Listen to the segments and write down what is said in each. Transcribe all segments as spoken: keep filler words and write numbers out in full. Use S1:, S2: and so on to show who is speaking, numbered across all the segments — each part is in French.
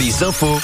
S1: Les infos.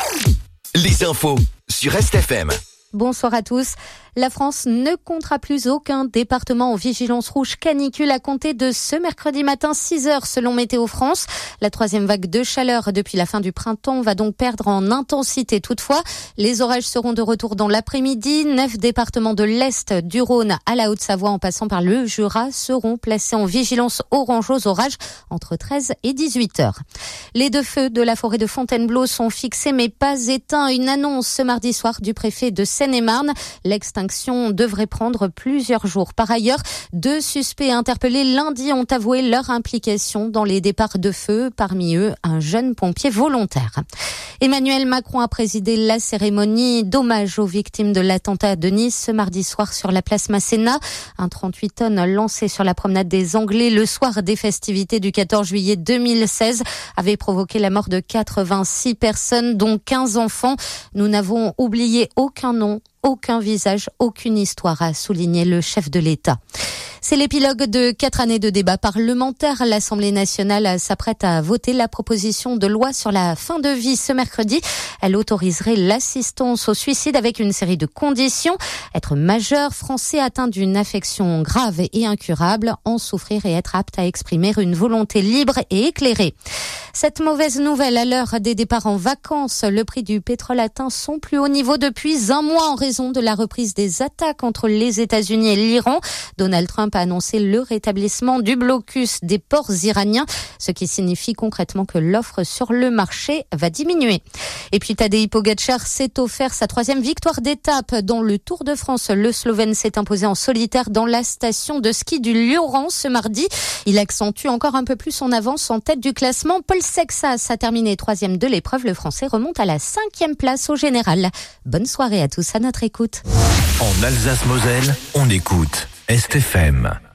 S1: Les infos sur Est F M.
S2: Bonsoir à tous. La France ne comptera plus aucun département en vigilance rouge canicule à compter de ce mercredi matin six heures selon Météo France. La troisième vague de chaleur depuis la fin du printemps va donc perdre en intensité. Toutefois, les orages seront de retour dans l'après-midi. Neuf départements de l'Est, du Rhône à la Haute-Savoie en passant par le Jura seront placés en vigilance orange aux orages entre treize et dix-huit heures. Les deux feux de la forêt de Fontainebleau sont fixés mais pas éteints. Une annonce ce mardi soir du préfet de Seine-et-Marne. L'extinction devrait prendre plusieurs jours. Par ailleurs, deux suspects interpellés lundi ont avoué leur implication dans les départs de feu. Parmi eux, un jeune pompier volontaire. Emmanuel Macron a présidé la cérémonie d'hommage aux victimes de l'attentat de Nice ce mardi soir sur la place Masséna. Un trente-huit tonnes lancé sur la promenade des Anglais le soir des festivités du quatorze juillet deux mille seize avait provoqué la mort de quatre-vingt-six personnes, dont quinze enfants. Nous n'avons oublié aucun nom, aucun visage, aucune histoire, a souligné le chef de l'État. C'est l'épilogue de quatre années de débats parlementaires. L'Assemblée nationale s'apprête à voter la proposition de loi sur la fin de vie ce mercredi. Elle autoriserait l'assistance au suicide avec une série de conditions. Être majeur, français atteint d'une affection grave et incurable, en souffrir et être apte à exprimer une volonté libre et éclairée. Cette mauvaise nouvelle à l'heure des départs en vacances. Le prix du pétrole atteint son plus haut niveau depuis un mois en raison de la reprise des attaques entre les États-Unis et l'Iran. Donald Trump a annoncé le rétablissement du blocus des ports iraniens, ce qui signifie concrètement que l'offre sur le marché va diminuer. Et puis Tadej Pogačar s'est offert sa troisième victoire d'étape dans le Tour de France. Le Slovène s'est imposé en solitaire dans la station de ski du Lioran ce mardi. Il accentue encore un peu plus son avance en tête du classement. Paul Sexas a terminé troisième de l'épreuve. Le Français remonte à la cinquième place au général. Bonne soirée à tous à notre écoute.
S1: En Alsace-Moselle, on écoute Est F M.